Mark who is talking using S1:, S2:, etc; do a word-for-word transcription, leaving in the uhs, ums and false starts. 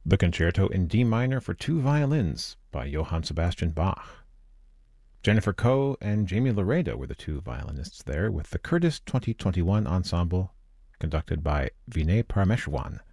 S1: The Concerto in D minor for two violins by Johann Sebastian Bach. Jennifer Koh and Jamie Laredo were the two violinists there, with the Curtis twenty twenty-one Ensemble, conducted by Vinay Parameshwan.